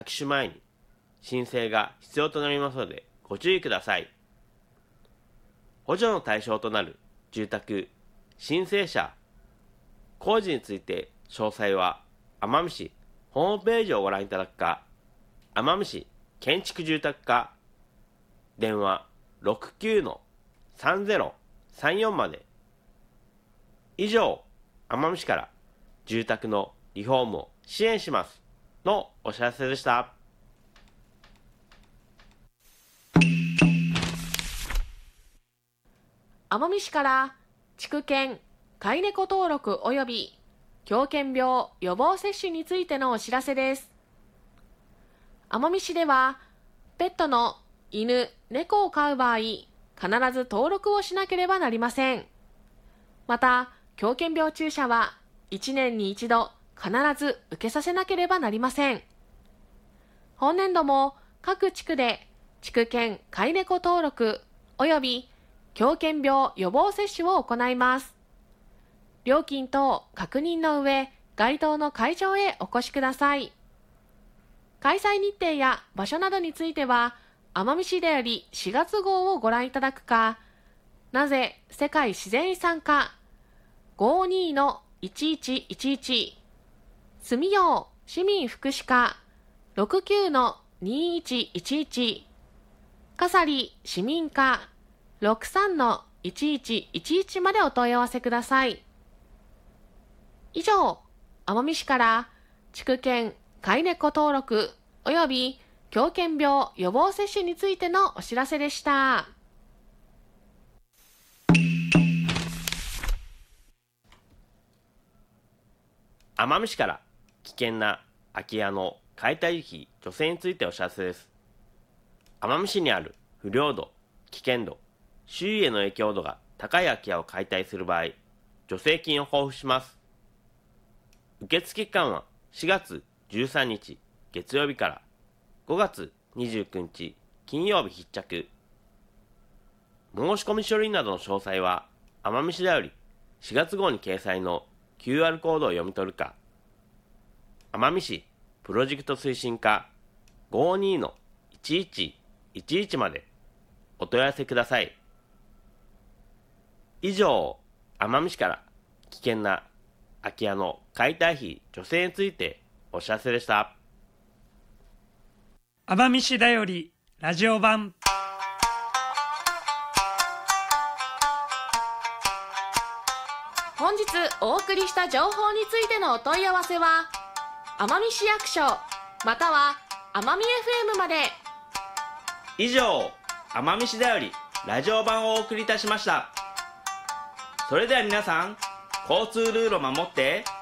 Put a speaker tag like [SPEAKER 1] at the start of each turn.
[SPEAKER 1] 着手前に申請が必要となりますのでご注意ください。補助の対象となる住宅、申請者、工事について詳細は奄美市ホームページをご覧いただくか、奄美市建築住宅課電話69-3034まで。以上、奄美市から住宅のリフォームを支援しますのお知らせでした。
[SPEAKER 2] 奄美市から畜犬飼い猫登録及び狂犬病予防接種についてのお知らせです。奄美市ではペットの犬、猫を飼う場合、必ず登録をしなければなりません。また、狂犬病注射は1年に1度必ず受けさせなければなりません。本年度も各地区で畜犬飼い猫登録及び狂犬病予防接種を行います。料金等確認の上、該当の会場へお越しください。開催日程や場所などについては、奄美市でより4月号をご覧いただくか、なぜ世界自然遺産課 52-1111 住用市民福祉課 69-2111 笠利市民課 63-1111 までお問い合わせください。以上、奄美市から畜犬飼い猫登録及び狂犬病予防接種についてのお知らせでした。
[SPEAKER 1] 奄美市から危険な空き家の解体時期助成についてお知らせです。奄美市にある不良度、危険度、周囲への影響度が高い空き家を解体する場合、助成金を交付します。受付期間は4月13日月曜日から5月29日金曜日必着。申し込み書類などの詳細は奄美市だより4月号に掲載の QR コードを読み取るか、奄美市プロジェクト推進課 52-1111 までお問い合わせください。以上、奄美市から危険な空き家の解体費助成についてお知らせでした。
[SPEAKER 3] 奄美市だよりラジオ版。
[SPEAKER 2] 本日お送りした情報についてのお問い合わせは奄美市役所または奄美 FM まで。
[SPEAKER 1] 以上、奄美市だよりラジオ版をお送りいたしました。それでは皆さん、交通ルールを守って